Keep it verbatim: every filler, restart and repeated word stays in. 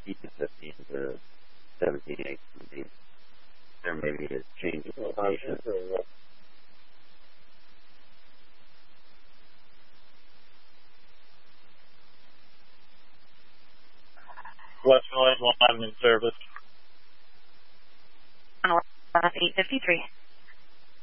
fifteen to seventeen, eighteen. There maybe a change of location. West Village, one in service. eight fifty-three.